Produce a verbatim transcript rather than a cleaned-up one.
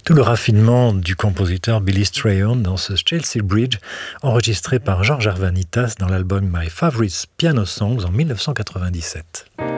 Tout le raffinement du compositeur Billy Strayhorn dans ce Chelsea Bridge, enregistré par George Arvanitas dans l'album My Favorite Piano Songs en mille neuf cent quatre-vingt-dix-sept.